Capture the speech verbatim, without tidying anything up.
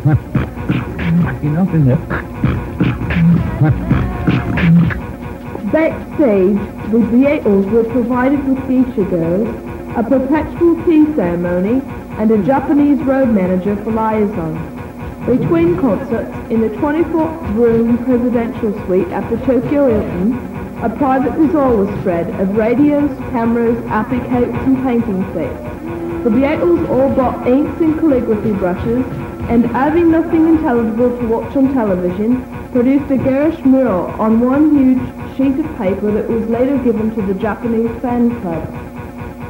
Enough in there. Backstage, the Beatles were provided with geisha girls, a perpetual tea ceremony, and a Japanese road manager for liaison. Between concerts, in the twenty-fourth room presidential suite at the Tokyo Hilton, a private bazaar was spread of radios, cameras, applicates, and painting sets. The Beatles all bought inks and calligraphy brushes, and having nothing intelligible to watch on television, produced a garish mural on one huge sheet of paper that was later given to the Japanese fan club.